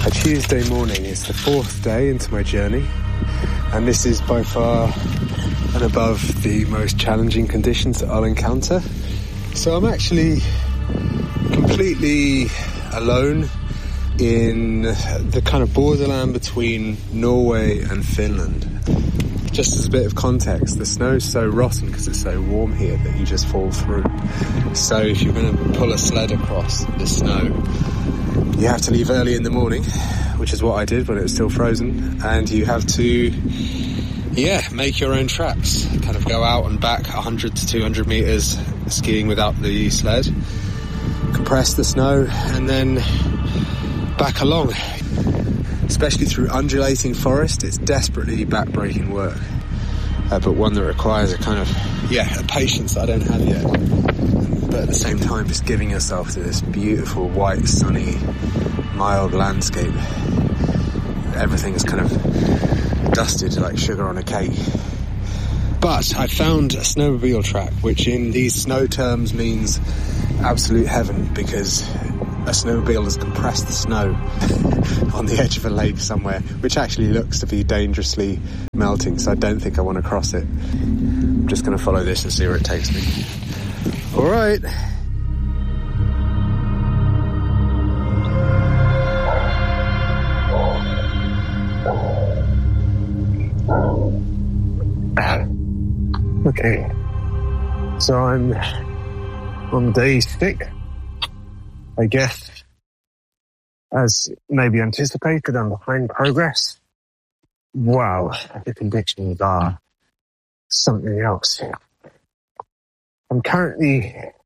Tuesday morning. It's the fourth day into my journey, and this is by far and above the most challenging conditions that I'll encounter. So I'm actually completely alone in the kind of borderland between Norway and Finland. Just as a bit of context, the snow's so rotten because it's so warm here that you just fall through. So if you're going to pull a sled across the snow, you have to leave early in the morning, which is what I did when it was still frozen, and you have to, make your own tracks. Kind of go out and back 100 to 200 meters skiing without the sled, compress the snow, and then back along. Especially through undulating forest, it's desperately back-breaking work, but one that requires a kind of, a patience that I don't have yet. But at the same time, just giving yourself to this beautiful, white, sunny, mild landscape. Everything is kind of dusted like sugar on a cake. But I found a snowmobile track, which in these snow terms means absolute heaven, because a snowmobile has compressed the snow on the edge of a lake somewhere, which actually looks to be dangerously melting, so I don't think I want to cross it. I'm just going to follow this and see where it takes me. All right. Okay. So I'm on day 6. I guess, as maybe anticipated, I'm behind progress. Wow, the conditions are something else. I'm currently